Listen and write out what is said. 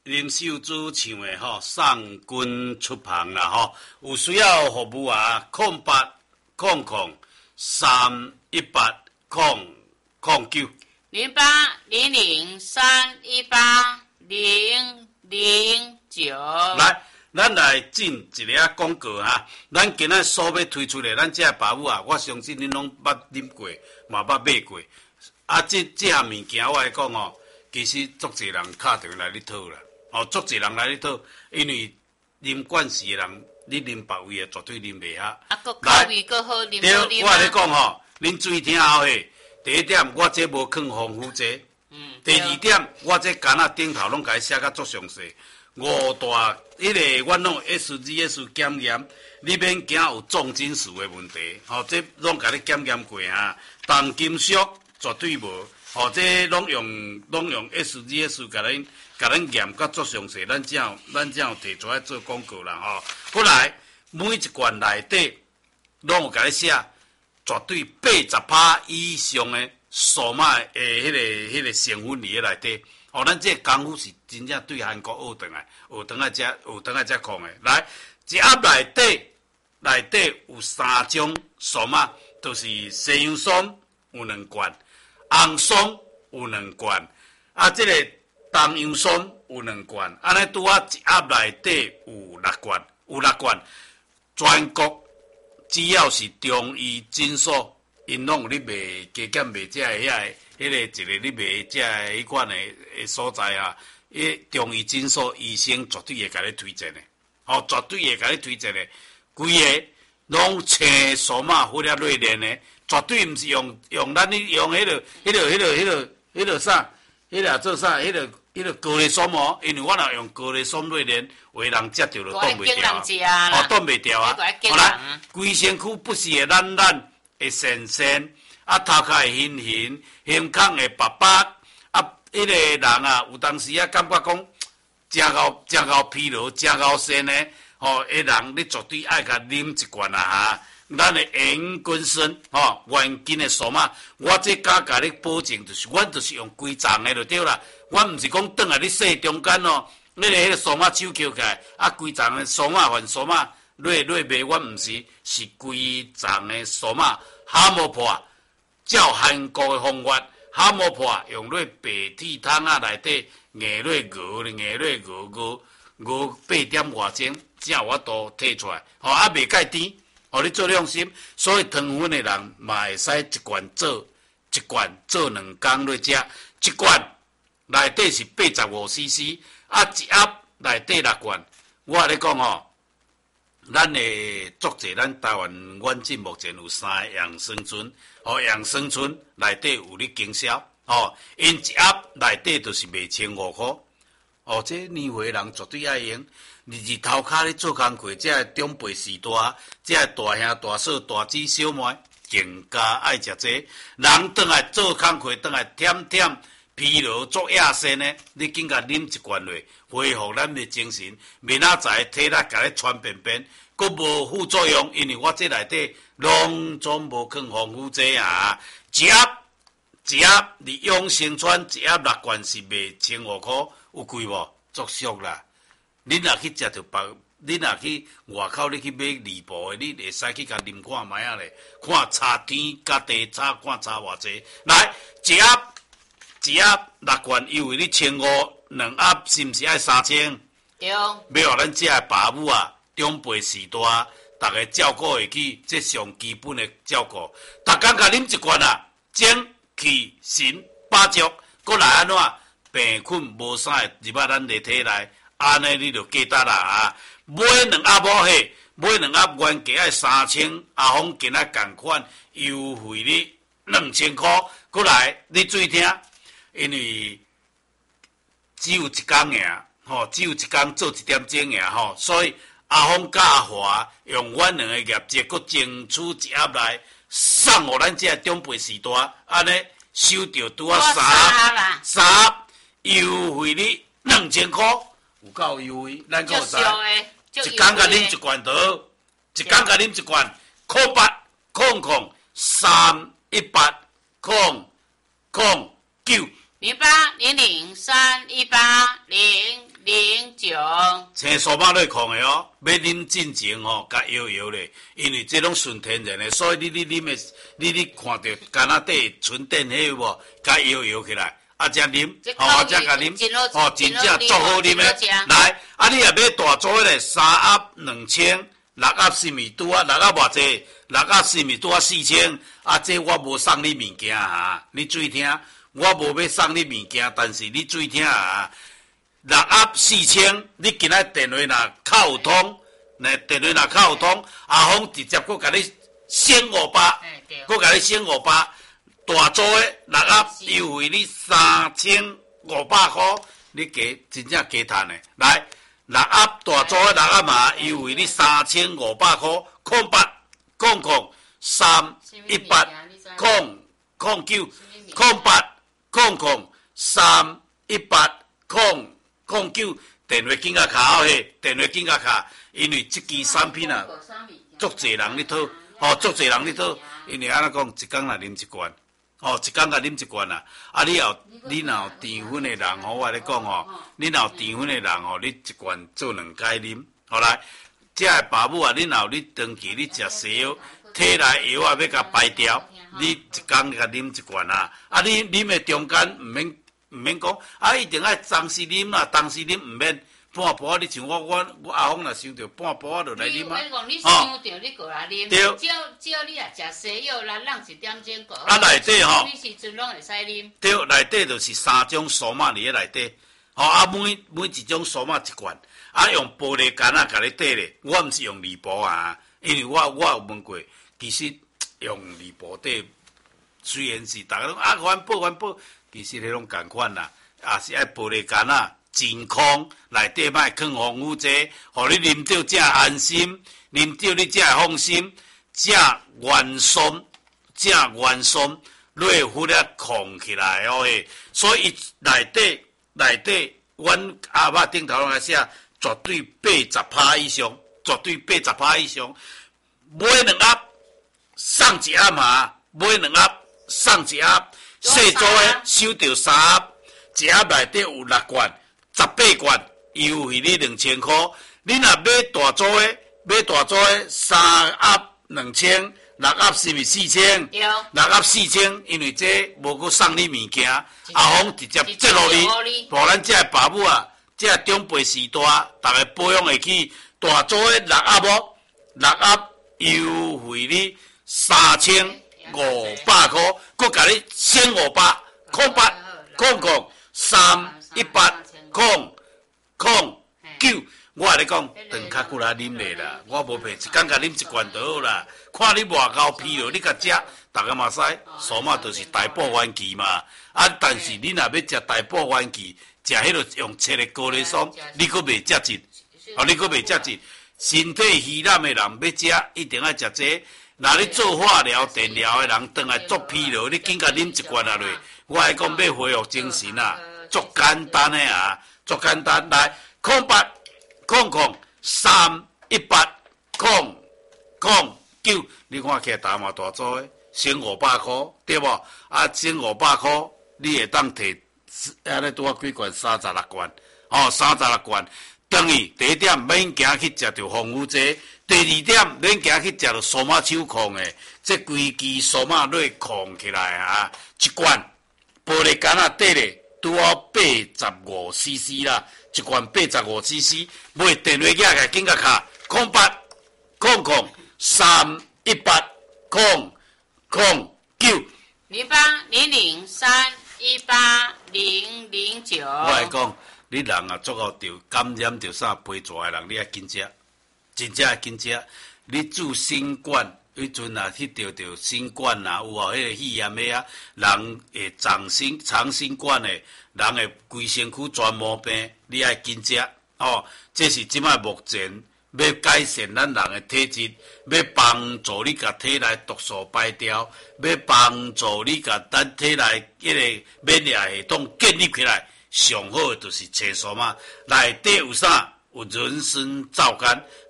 林秀珠唱的送君出旁啦有需要服务啊0800318009。 0800318009。 来，咱来进一个广告哈。咱今仔所要推出的，咱这爸母啊，我相信恁拢捌啉过，嘛捌买过。这项物件我来讲其实足侪人敲电话来咧讨啦。足侪人来咧讨，因为啉惯势的人，你啉别位的绝对啉袂遐。 佫口味佫好，啉好啉。 我来讲恁注意听好诶。第一点，我这无放防腐剂。第二点，我这干仔顶头拢甲伊写甲足详细。5大阮拢 SGS 检验，你免惊有重金属的问题。这拢甲你检验过啊，重金属绝对无。这拢用 SGS 甲咱验甲足详细，咱才有摕出来做广告啦后来每一罐内底拢有甲你写，绝对80%以上的数码的迄个成分伫内底。咱这功夫是真正对韩国学回来才讲的。来，一盒内底有3种数码，就是西洋松有2罐，红松有2罐，这个东洋松有2罐，安尼拄一盒内底有6罐，全国只要是中医诊所，因拢有咧卖加减卖这迄个一个咧卖这迄款的所在啊，中医诊所医生绝对会甲你推荐的，绝对会甲你推荐的，规个拢青数码或者瑞炼的，绝对毋是用咱用迄个啥，做啥，迄个高丽松因为我若用高丽松瑞炼，有的人食着就挡袂掉，挡袂掉啊！来，规身躯不是会软会酸，头壳会晕，胸腔会白，迄个人啊，有当时感觉讲真够疲劳，真够酸的，迄人你绝对爱甲啉一罐啊！咱的元君参，元金的数码，我这敢甲你保证，就是阮就是用规丛的就对啦。我毋是讲转来你洗中间你迄个数码手捡起来，规丛的数码换数码，卖，我毋是，是规丛的数码，哈无破，照韩国的方法，哈无破，用咧白铁汤内底硬咧熬8点外钟，才有法度摕出来，袂介甜。你做良心，所以糖分的人嘛会使一罐做2工来食，一罐内底是85cc，一盒内底6罐。我咧讲咱的足侪咱台湾远近目前有3个养生村，养生村内底有咧经销，因一盒内底就是卖1500块，这年岁人绝对爱用。日头骹咧做工课，这长辈时代，这大兄大嫂大姊小妹更加爱食这。人转来做工课，转来忝疲劳作野身呢，你紧甲啉一罐落，恢复咱的精神，明仔载体力甲你穿便，佫无副作用，因为我这内底拢总无放防腐剂啊。一盒你永生川一盒6罐是卖1500块，有贵无？足俗啦！你若去食着你若去外口，你去买2部的，你会使去甲啉看卖啊咧，看差天甲地差，看差偌济。来，一盒6罐，因为你1500，2盒是毋是爱3000？ 对。 要互咱这爸母啊，长辈时代，大家照顾会起，这上基本的照顾。逐工甲啉一罐啊，精气神8足，搁来安怎病困无啥会入啊咱的体内。安尼你就记得啦啊！买2盒无嘿，买2盒原价爱3000，阿峰今仔共款优惠你2000块。过来，你注意听，因为只有一工尔，只有一工做1点钟尔所以阿峰甲阿华用阮2个业绩，搁争取一盒来送互咱这长辈时代，安尼收到拄啊3盒优惠你2000块。有够优惠，咱个知，一工甲啉一罐倒，一工甲啉一罐，0800318009。 0800318009。 个苏马类控的哦，要啉进前吼，甲摇摇咧，因为这拢纯天然的，所以你啉的，你看到干那底纯电迄有无？甲摇摇起来，才啉，才甲啉，真正足好啉的。来，你也要大组咧，3盒2000。6盒是咪拄啊？6盒偌济？6盒是咪拄啊？4000这我无送你物件啊！你注意听，我无要送你物件，但是你注意听啊！6盒4000，你今仔电话若较有通，电话若较有通，阿峰直接佫甲你省500，佫甲你省500，大组的6盒优惠你3500块，你加真正加赚的来。6盒大组的6盒嘛，优惠你3500块，080038003800310009，电话紧甲卡嘿，电话紧甲卡，因为这支产品啊，足侪人咧讨，足侪人咧讨，因为安怎讲，一工来啉一罐。一工甲啉一罐啊！你若有甜粉的人我咧讲你若有甜粉的人你一罐做2解啉。好来，这个爸母啊，你若有你长期你食西药，体内药啊要甲排掉，你一工甲啉一罐啊！你啉的中间唔免讲一定爱当时啉啦，当时啉唔免。半晡你像我阿峰若想着半晡就来啉啊！ 你想着你过来啉， 对， 只要你也食西药啦，让1点钟过。 内底吼， 你时阵拢会使啉。 对，内底就是3种苏马伫内底，每一种苏马一罐，用玻璃罐甲你缀咧。我毋是用铝箔啊，因为我有问过，其实用铝箔缀，虽然是大家拢环保，其实迄种共款啦，也是爱玻璃罐真空，内底莫放防腐剂，互你啉到才安心，啉到你才会放心，才原松，热乎咧控起来嘿。所以内底，阮阿爸顶头来写，绝对80%以上，绝对80%以上。买2盒送1盒嘛，买2盒送1盒，细组的收到3盒，1盒内底有6罐。18罐优惠你2000块，你若买大组的3盒2000，6盒是咪4000？6盒4000，因为这无佮送你物件，阿峰直接接落你，互咱这爸母啊，这长辈时代，大家保养会起，大组的6盒6盒优惠你3500块，佮甲你省500，空0800318009，我甲你讲，长较久来啉咧啦，我无骗，一工甲啉一罐就好啦。看你外口疲劳，你甲食，大家嘛使，苏马就是大补元气嘛。但是你若要食大补元气，食迄个用切的高丽霜，你佫袂接劲，身体虚懒的人要食，一定要食这。若你做化疗、电疗的人，转来足疲劳，你紧甲啉一罐下落，我来讲要恢复精神啊，足简单的啊，足简单。来0800318009，你看起来大嘛大组的，省500块，对无？省500块，你会当摕安尼拄啊几罐36罐，36罐。等于第一点免行去食着防腐剂，第二点免行去食着苏马手控的，这规支苏马类控起来啊，一罐玻璃罐底咧，拄好85cc 啦，一罐85cc，买电话架个紧甲卡 0800318009。 我来讲。你人啊，足够着感染着啥皮蛇的人，你爱紧食，真正爱紧食。你注新冠，迄阵啊去着新冠啊，有迄个肺炎的啊，人会长新冠的，人会规身躯全毛病，你爱紧食这是即摆目前要改善咱人的体质，要帮助你甲体内毒素排掉，要帮助你甲咱体内迄个免疫系统建立起来。上好的就是青苏马，内底有啥？有人参、皂苷，